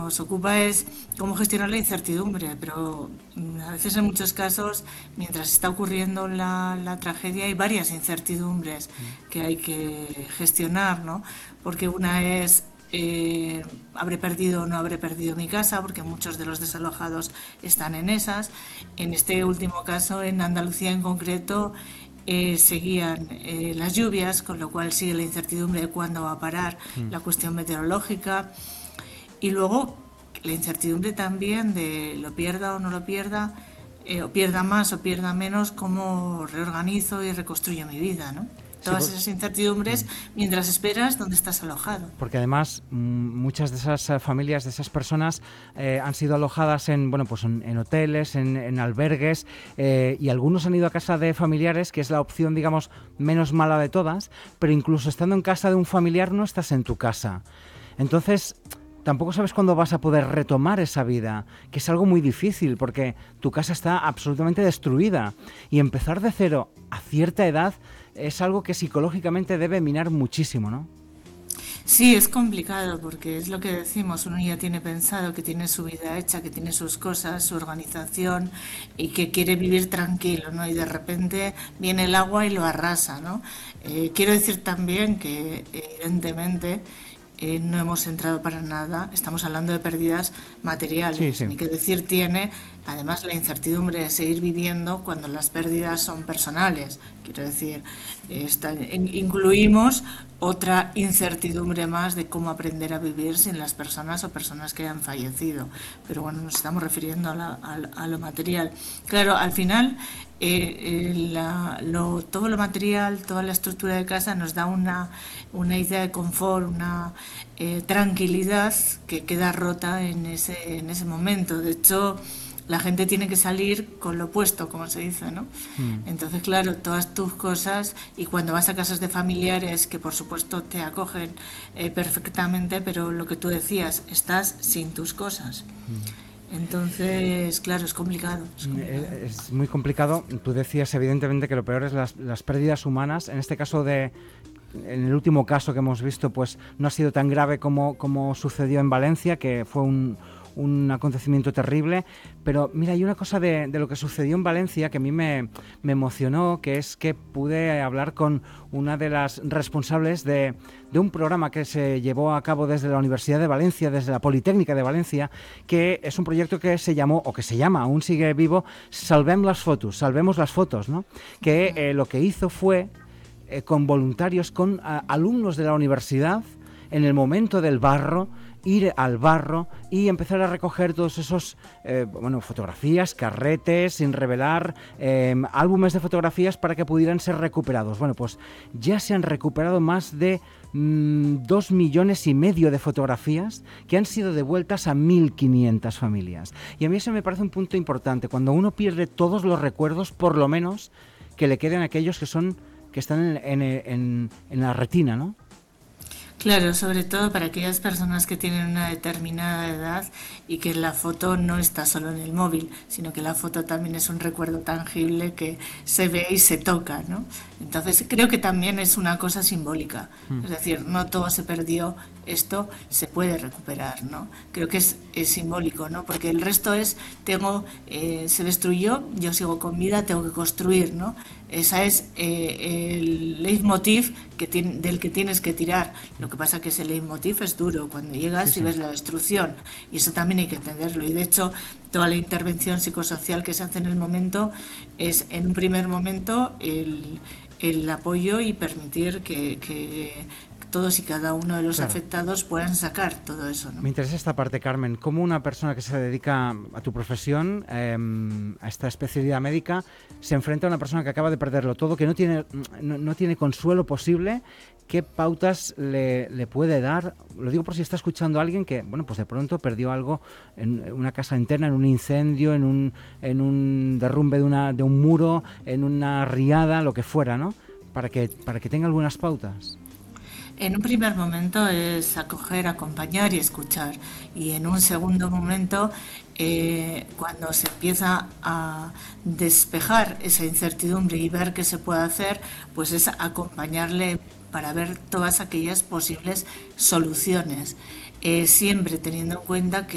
nos ocupa es cómo gestionar la incertidumbre, pero a veces en muchos casos, mientras está ocurriendo la tragedia, hay varias incertidumbres que hay que gestionar, ¿no? Porque una es habré perdido o no habré perdido mi casa, porque muchos de los desalojados están en esas. En este último caso, en Andalucía en concreto, seguían las lluvias, con lo cual sigue la incertidumbre de cuándo va a parar la cuestión meteorológica. Y luego la incertidumbre también de lo pierda o no lo pierda, o pierda más o pierda menos, cómo reorganizo y reconstruyo mi vida, ¿no? Sí, Todas esas incertidumbres mientras esperas dónde estás alojado. porque además muchas de esas familias, de esas personas han sido alojadas en, bueno, pues en hoteles, en albergues, y algunos han ido a casa de familiares, que es la opción, digamos, menos mala de todas, pero incluso estando en casa de un familiar no estás en tu casa. Entonces tampoco sabes cuándo vas a poder retomar esa vida, que es algo muy difícil porque tu casa está absolutamente destruida y empezar de cero a cierta edad es algo que psicológicamente debe minar muchísimo, ¿no? Sí, es complicado porque es lo que decimos, uno ya tiene pensado que tiene su vida hecha, que tiene sus cosas, su organización y que quiere vivir tranquilo, ¿no? Y de repente viene el agua y lo arrasa, ¿no? Quiero decir también que evidentemente no hemos entrado para nada, estamos hablando de pérdidas Sí, materiales, sí. ni que decir tiene, además, la incertidumbre de seguir viviendo cuando las pérdidas son personales. Quiero decir, incluimos otra incertidumbre más de cómo aprender a vivir sin las personas o personas que han fallecido. Pero bueno, nos estamos refiriendo a lo material. Claro, al final, todo lo material, toda la estructura de casa nos da una idea de confort, una tranquilidad que queda rota en ese momento. De hecho, la gente tiene que salir con lo opuesto, como se dice, ¿no? Entonces, claro, todas tus cosas, y cuando vas a casas de familiares, que por supuesto te acogen perfectamente, pero lo que tú decías, estás sin tus cosas. Entonces, claro, es complicado, es complicado. Es muy complicado. Tú decías evidentemente que lo peor es las pérdidas humanas. En este caso en el último caso que hemos visto, pues no ha sido tan grave como sucedió en Valencia, que fue un acontecimiento terrible, pero mira, hay una cosa de lo que sucedió en Valencia que a mí me emocionó, que es que pude hablar con una de las responsables de un programa que se llevó a cabo desde la Universidad de Valencia, desde la Politécnica de Valencia, que es un proyecto que se llamó, o que se llama, aún sigue vivo, Salvemos las fotos, ¿no? Que lo que hizo fue, con voluntarios, con alumnos de la universidad, en el momento del barro, ir al barro y empezar a recoger todos esos, fotografías, carretes, sin revelar, álbumes de fotografías para que pudieran ser recuperados. Bueno, pues ya se han recuperado más de 2,5 millones de fotografías que han sido devueltas a 1.500 familias. Y a mí eso me parece un punto importante. Cuando uno pierde todos los recuerdos, por lo menos que le queden aquellos que están en la retina, ¿no? Claro, sobre todo para aquellas personas que tienen una determinada edad y que la foto no está solo en el móvil, sino que la foto también es un recuerdo tangible que se ve y se toca, ¿no? Entonces creo que también es una cosa simbólica, es decir, no todo se perdió, esto se puede recuperar, ¿no? Creo que es simbólico, ¿no? Porque el resto se destruyó, yo sigo con vida, tengo que construir, ¿no? Esa es el leitmotiv del que tienes que tirar. Lo que pasa es que ese leitmotiv es duro cuando Sí, llegas y sí. ves la destrucción. Y eso también hay que entenderlo. Y de hecho, toda la intervención psicosocial que se hace en el momento es, en un primer momento, el apoyo y permitir que todos y cada uno de los Claro. afectados puedan sacar todo eso, ¿no? Me interesa esta parte, Carmen. ¿Cómo una persona que se dedica a tu profesión, a esta especialidad médica, se enfrenta a una persona que acaba de perderlo todo, que no tiene consuelo posible? ¿Qué pautas le puede dar? Lo digo por si está escuchando a alguien que, bueno, pues de pronto perdió algo en una casa interna, en un incendio, en un derrumbe de un muro, en una riada, lo que fuera, ¿no? Para que tenga algunas pautas. En un primer momento es acoger, acompañar y escuchar. Y en un segundo momento, cuando se empieza a despejar esa incertidumbre y ver qué se puede hacer, pues es acompañarle para ver todas aquellas posibles soluciones. Siempre teniendo en cuenta que